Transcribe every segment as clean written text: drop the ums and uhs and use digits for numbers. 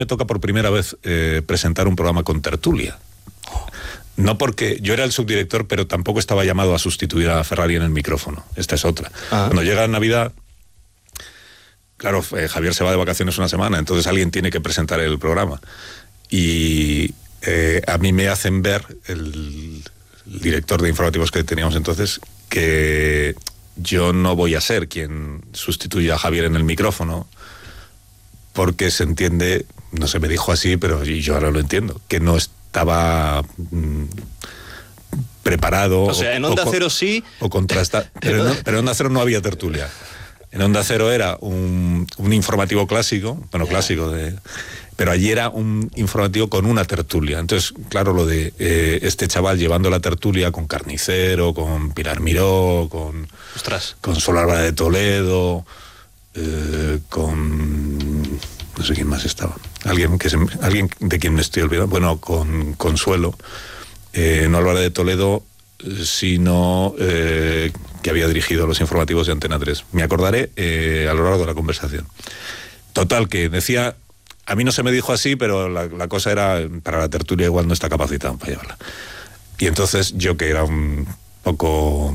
Me toca por primera vez presentar un programa con tertulia. No porque yo era el subdirector, pero tampoco estaba llamado a sustituir a Ferrari en el micrófono. Esta es otra. Cuando llega Navidad, claro, Javier se va de vacaciones una semana, entonces alguien tiene que presentar el programa. Y a mí me hacen ver, el director de informativos que teníamos entonces, que yo no voy a ser quien sustituya a Javier en el micrófono, porque se entiende, no se me dijo así, pero yo ahora lo entiendo, que no estaba preparado. O sea, en Onda Cero sí. O contrastado. Pero en Onda Cero no había tertulia. En Onda Cero era un informativo clásico, clásico, pero allí era un informativo con una tertulia. Entonces, claro, lo de este chaval llevando la tertulia con Carnicero, con Pilar Miró, con Sol Álvarez de Toledo, con... no sé quién más estaba. Alguien de quien me estoy olvidando. Bueno, con Consuelo. No Álvarez de Toledo, sino que había dirigido los informativos de Antena 3. Me acordaré a lo largo de la conversación. Total, que decía... A mí no se me dijo así, pero la cosa era, para la tertulia igual no está capacitado para llevarla. Y entonces yo, que era un poco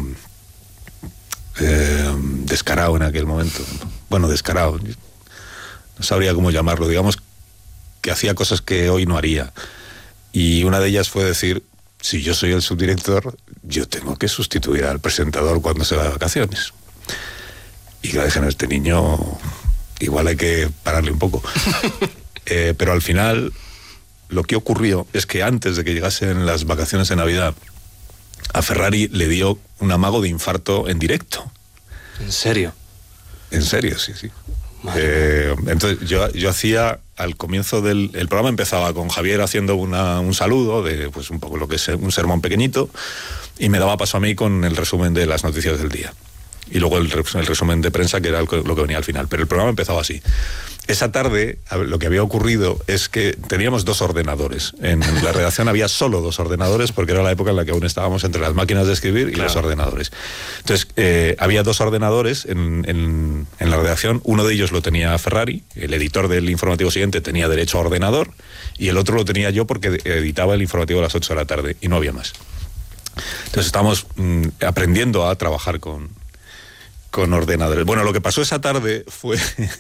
descarado en aquel momento, bueno, descarado, no sabría cómo llamarlo, digamos que hacía cosas que hoy no haría. Y una de ellas fue decir, si yo soy el subdirector, yo tengo que sustituir al presentador cuando se va de vacaciones. Y claro, dije, no, este niño... igual hay que pararle un poco. Pero al final, lo que ocurrió es que antes de que llegasen las vacaciones de Navidad, a Ferrari le dio un amago de infarto en directo. ¿En serio? En serio, sí. Entonces yo hacía, al comienzo del programa, empezaba con Javier haciendo un saludo, de pues un poco lo que es un sermón pequeñito, y me daba paso a mí con el resumen de las noticias del día. Y luego el resumen de prensa, que era lo que venía al final. Pero el programa empezaba así. Esa tarde, lo que había ocurrido es que teníamos 2 ordenadores. En la redacción había solo 2 ordenadores, porque era la época en la que aún estábamos entre las máquinas de escribir y los ordenadores. Entonces, había 2 ordenadores en la redacción. Uno de ellos lo tenía Ferrari, el editor del informativo siguiente tenía derecho a ordenador, y el otro lo tenía yo porque editaba el informativo a las 8 de la tarde, y no había más. Entonces estábamos aprendiendo a trabajar con ordenadores. Bueno, lo que pasó esa tarde fue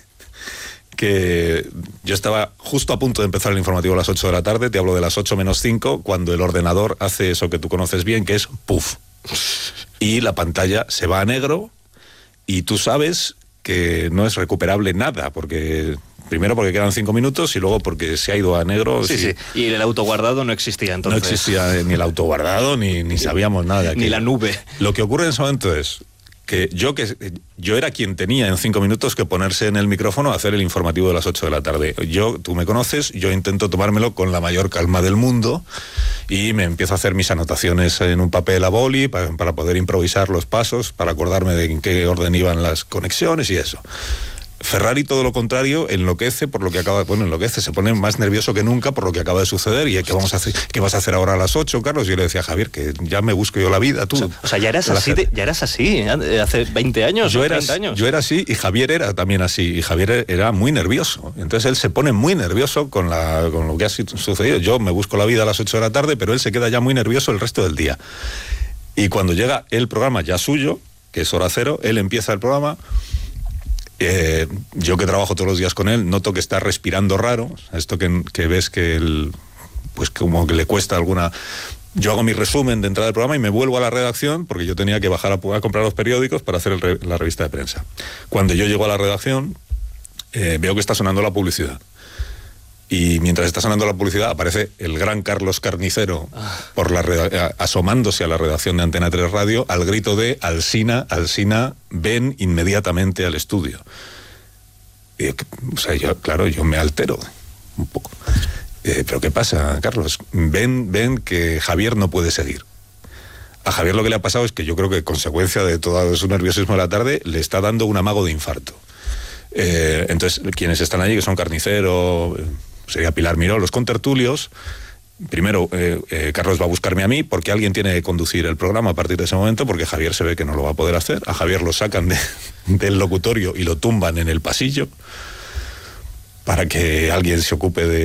que yo estaba justo a punto de empezar el informativo a las 8 de la tarde, te hablo de las 8 menos 5, cuando el ordenador hace eso que tú conoces bien, que es ¡puf! Y la pantalla se va a negro, y tú sabes que no es recuperable nada, porque... Primero porque quedan 5 minutos y luego porque se ha ido a negro. Sí. Y el autoguardado no existía entonces. No existía ni el autoguardado, ni sabíamos nada de aquello. Ni la nube. Lo que ocurre en ese momento es que yo era quien tenía en 5 minutos que ponerse en el micrófono a hacer el informativo de las 8 de la tarde. Tú me conoces, yo intento tomármelo con la mayor calma del mundo y me empiezo a hacer mis anotaciones en un papel a boli para poder improvisar los pasos, para acordarme de en qué orden iban las conexiones y eso. Ferrari, todo lo contrario, enloquece por lo que acaba de... Bueno, enloquece, se pone más nervioso que nunca por lo que acaba de suceder. ¿Y qué vamos a hacer? ¿Qué vas a hacer ahora a las 8, Carlos? Yo le decía a Javier que ya me busco yo la vida, tú. O sea, ya eras así, hace 20 años, 30 años. Yo era así y Javier era también así. Y Javier era muy nervioso. Entonces él se pone muy nervioso con lo que ha sucedido. Yo me busco la vida a las 8 de la tarde, pero él se queda ya muy nervioso el resto del día. Y cuando llega el programa ya suyo, que es Hora Cero, él empieza el programa... yo que trabajo todos los días con él, noto que está respirando raro. Esto que ves que él, pues como que le cuesta alguna... Yo hago mi resumen de entrada del programa y me vuelvo a la redacción, porque yo tenía que bajar a comprar los periódicos para hacer la revista de prensa. Cuando yo llego a la redacción, veo que está sonando la publicidad. Y mientras está sonando la publicidad aparece el gran Carlos Carnicero asomándose a la redacción de Antena 3 Radio al grito de Alsina, ven inmediatamente al estudio. Y, o sea, yo me altero un poco. ¿Pero qué pasa, Carlos? Ven que Javier no puede seguir. A Javier lo que le ha pasado es que yo creo que consecuencia de todo su nerviosismo de la tarde le está dando un amago de infarto. Entonces, quienes están allí, que son Carnicero... sería Pilar Miró, los contertulios. Primero, Carlos va a buscarme a mí porque alguien tiene que conducir el programa a partir de ese momento, porque Javier se ve que no lo va a poder hacer. A Javier lo sacan del locutorio y lo tumban en el pasillo. para que alguien se ocupe de